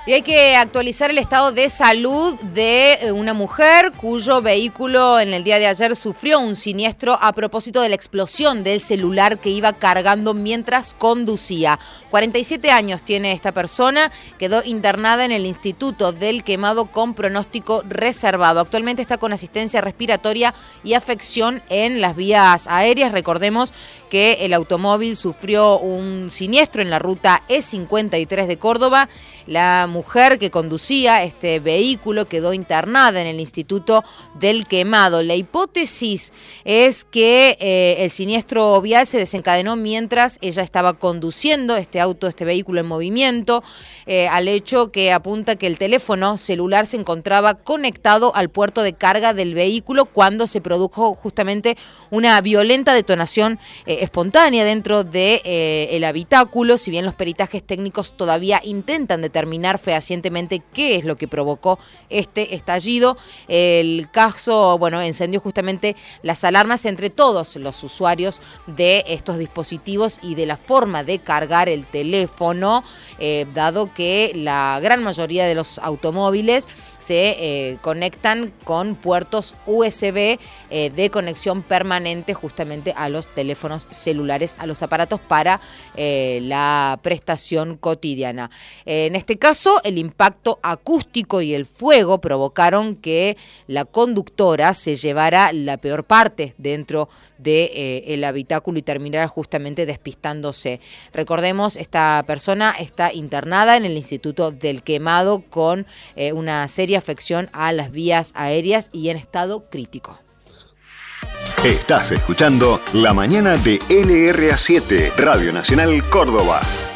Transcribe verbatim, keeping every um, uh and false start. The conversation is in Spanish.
Y hay que actualizar el estado de salud de una mujer cuyo vehículo en el día de ayer sufrió un siniestro a propósito de la explosión del celular que iba cargando mientras conducía. cuarenta y siete años tiene esta persona, quedó internada en el Instituto del Quemado con pronóstico reservado. Actualmente está con asistencia respiratoria y afección en las vías aéreas. Recordemos que el automóvil sufrió un siniestro en la ruta E cincuenta y tres de Córdoba. La mujer que conducía este vehículo quedó internada en el Instituto del Quemado. La hipótesis es que eh, el siniestro vial se desencadenó mientras ella estaba conduciendo este auto, este vehículo en movimiento, eh, al hecho que apunta que el teléfono celular se encontraba conectado al puerto de carga del vehículo cuando se produjo justamente una violenta detonación eh, espontánea dentro del de, eh, habitáculo. Si bien los peritajes técnicos todavía intentan determinar fehacientemente qué es lo que provocó este estallido, el caso, bueno, encendió justamente las alarmas entre todos los usuarios de estos dispositivos y de la forma de cargar el teléfono, eh, dado que la gran mayoría de los automóviles se eh, conectan con puertos U S B eh, de conexión permanente justamente a los teléfonos celulares, a los aparatos para eh, la prestación cotidiana. Eh, en este caso, el impacto acústico y el fuego provocaron que la conductora se llevara la peor parte dentro del de, habitáculo y terminara justamente despistándose. Recordemos, esta persona está internada en el Instituto del Quemado con eh, una seria afección a las vías aéreas y en estado crítico. Estás escuchando La Mañana de L R A siete, Radio Nacional Córdoba.